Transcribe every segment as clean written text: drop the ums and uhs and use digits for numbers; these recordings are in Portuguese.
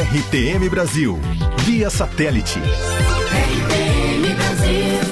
RTM Brasil, via satélite. RTM Brasil.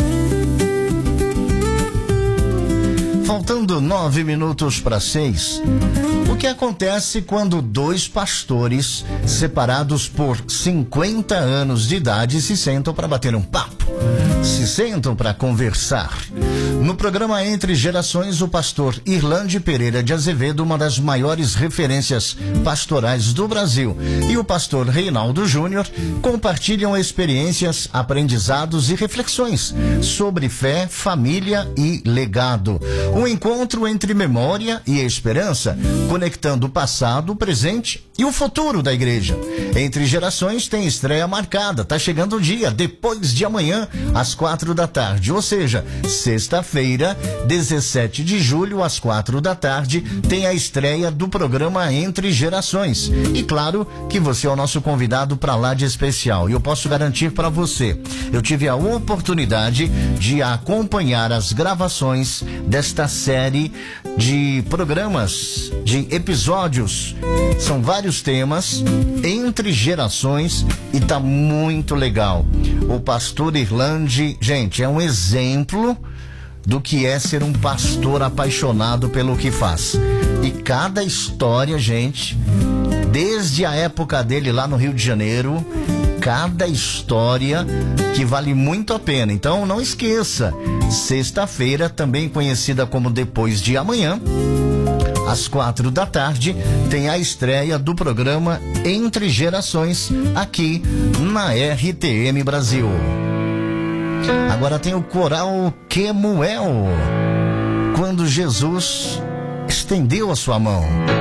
Faltando 9 minutos para 6, o que acontece quando dois pastores separados por 50 anos de idade se sentam para bater um papo? Se sentam para conversar. No programa Entre Gerações, o pastor Irlande Pereira de Azevedo, uma das maiores referências pastorais do Brasil, e o pastor Reinaldo Júnior compartilham experiências, aprendizados e reflexões sobre fé, família e legado. Um encontro entre memória e esperança, conectando o passado, o presente e o futuro da igreja. Entre Gerações tem estreia marcada, tá chegando o dia, depois de amanhã, às 4 da tarde, ou seja, sexta-feira, 17 de julho, às 4 da tarde, tem a estreia do programa Entre Gerações. E claro que você é o nosso convidado para lá de especial. E eu posso garantir para você, eu tive a oportunidade de acompanhar as gravações desta série de programas, de episódios. São vários temas, Entre Gerações, e tá muito legal. O pastor Irlande, gente, é um exemplo do que é ser um pastor apaixonado pelo que faz. E cada história, gente, desde a época dele lá no Rio de Janeiro, cada história que vale muito a pena. Então não esqueça, sexta-feira, também conhecida como Depois de Amanhã, às 4 da tarde, tem a estreia do programa Entre Gerações, aqui na RTM Brasil. Agora tem o coral Quemuel, quando Jesus estendeu a sua mão.